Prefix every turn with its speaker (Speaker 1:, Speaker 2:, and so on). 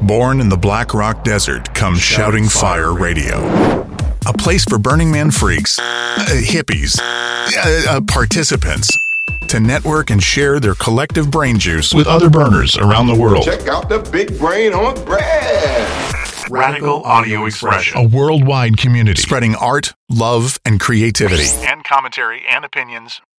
Speaker 1: Born in the Black Rock Desert comes Shouting Fire Radio. A place for Burning Man freaks, hippies, participants to network and share their collective brain juice with other burners around the world.
Speaker 2: Check out the Big Brain on Bread.
Speaker 1: Radical Audio Expression. A worldwide community spreading art, love, and creativity. And commentary and opinions